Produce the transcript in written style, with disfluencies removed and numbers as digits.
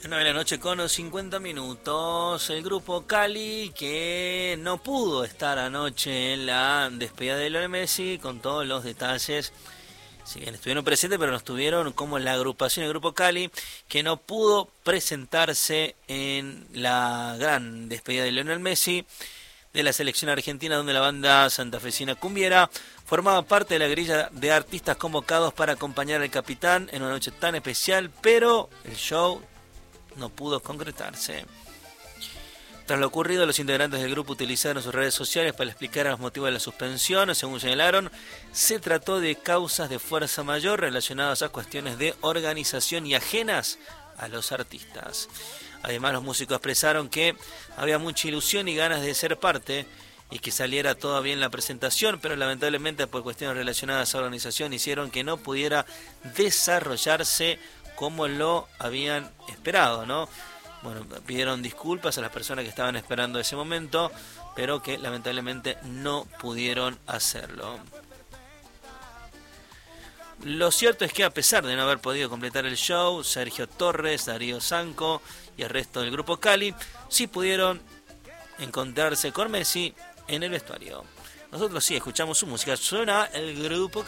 9 de la noche con 50 minutos. El grupo Cali, que no pudo estar anoche en la despedida de Lionel Messi, con todos los detalles. Si bien estuvieron presentes, pero no estuvieron como la agrupación del grupo Cali, que no pudo presentarse en la gran despedida de Lionel Messi de la selección argentina, donde la banda santafesina Cumbiera formaba parte de la grilla de artistas convocados para acompañar al capitán en una noche tan especial, pero el show no pudo concretarse. Tras lo ocurrido, los integrantes del grupo utilizaron sus redes sociales para explicar los motivos de la suspensión. Según señalaron, se trató de causas de fuerza mayor relacionadas a cuestiones de organización y ajenas a los artistas. Además, los músicos expresaron que había mucha ilusión y ganas de ser parte y que saliera todo bien la presentación, pero lamentablemente por cuestiones relacionadas a organización hicieron que no pudiera desarrollarse como lo habían esperado, ¿no? Bueno, pidieron disculpas a las personas que estaban esperando ese momento, pero que lamentablemente no pudieron hacerlo. Lo cierto es que a pesar de no haber podido completar el show, Sergio Torres, Darío Zanco y el resto del grupo Cali sí pudieron encontrarse con Messi en el vestuario. Nosotros sí escuchamos su música, suena el grupo